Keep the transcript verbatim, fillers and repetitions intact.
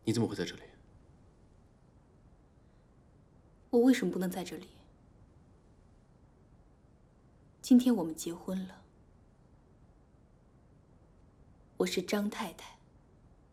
你怎么会在这里？ 我为什么不能在这里？今天我们结婚了，我是张太太。